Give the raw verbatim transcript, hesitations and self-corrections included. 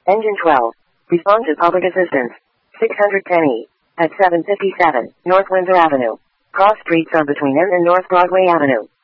Engine twelve. Respond to public assistance. six ten E. At seven fifty-seven, North Windsor Avenue. Cross streets are between N and North Broadway Avenue.